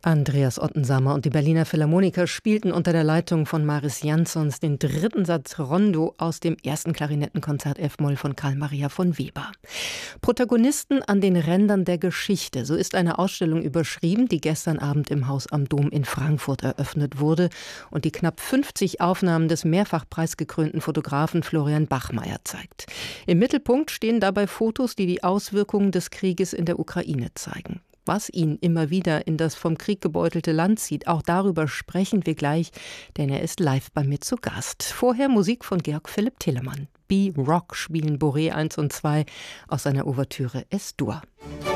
Andreas Ottensamer und die Berliner Philharmoniker spielten unter der Leitung von Mariss Jansons den dritten Satz Rondo aus dem ersten Klarinettenkonzert F-Moll von Carl Maria von Weber. Protagonisten an den Rändern der Geschichte, so ist eine Ausstellung überschrieben, die gestern Abend im Haus am Dom in Frankfurt eröffnet wurde und die knapp 50 Aufnahmen des mehrfach preisgekrönten Fotografen Florian Bachmeier zeigt. Im Mittelpunkt stehen dabei Fotos, die die Auswirkungen des Krieges in der Ukraine zeigen. Was ihn immer wieder in das vom Krieg gebeutelte Land zieht, auch darüber sprechen wir gleich, denn er ist live bei mir zu Gast. Vorher Musik von Georg Philipp Telemann. B-Rock spielen Bourrée 1 und 2 aus seiner Ouvertüre Es-Dur.